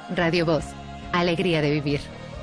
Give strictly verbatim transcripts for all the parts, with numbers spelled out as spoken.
Radio Voz, alegría de vivir.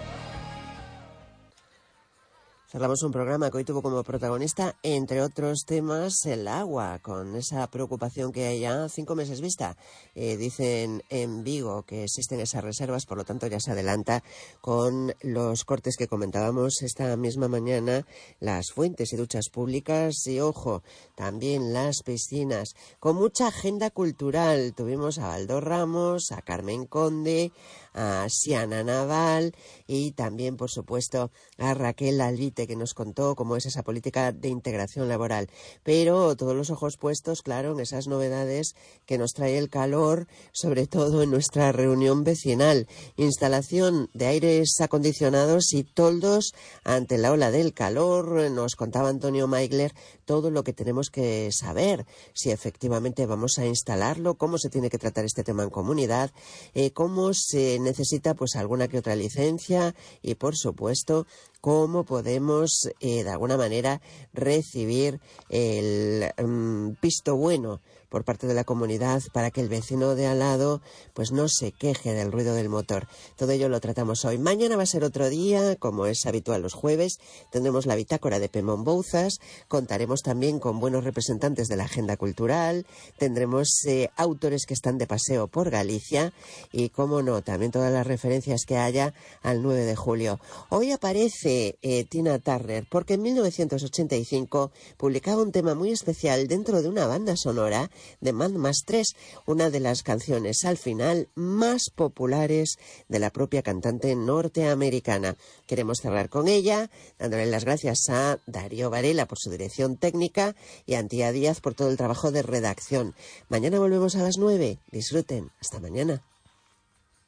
Cerramos un programa que hoy tuvo como protagonista, entre otros temas, el agua, con esa preocupación que hay ya cinco meses vista. Eh, dicen en Vigo que existen esas reservas, por lo tanto ya se adelanta con los cortes que comentábamos esta misma mañana, las fuentes y duchas públicas y, ojo, también las piscinas, con mucha agenda cultural. Tuvimos a Baldo Ramos, a Carmen Conde, a Siana Naval y también, por supuesto, a Raquel Albite, que nos contó cómo es esa política de integración laboral. Pero todos los ojos puestos, claro, en esas novedades que nos trae el calor, sobre todo en nuestra reunión vecinal. Instalación de aires acondicionados y toldos ante la ola del calor. Nos contaba Antonio Maigler todo lo que tenemos que saber, si efectivamente vamos a instalarlo, cómo se tiene que tratar este tema en comunidad, eh, cómo se necesita pues alguna que otra licencia y, por supuesto, cómo podemos eh, de alguna manera recibir el um, visto bueno por parte de la comunidad para que el vecino de al lado pues no se queje del ruido del motor. Todo ello lo tratamos hoy. Mañana va a ser otro día, como es habitual los jueves. Tendremos la bitácora de Pemón Bouzas, contaremos también con buenos representantes de la agenda cultural, tendremos eh, autores que están de paseo por Galicia y, cómo no, también todas las referencias que haya al nueve de julio. Hoy aparece eh, Tina Turner porque en mil novecientos ochenta y cinco publicaba un tema muy especial dentro de una banda sonora de Mad Max tres, una de las canciones al final más populares de la propia cantante norteamericana. Queremos cerrar con ella, dándole las gracias a Darío Varela por su dirección técnica y a Antía Díaz por todo el trabajo de redacción. Mañana volvemos a las nueve. Disfruten. Hasta mañana.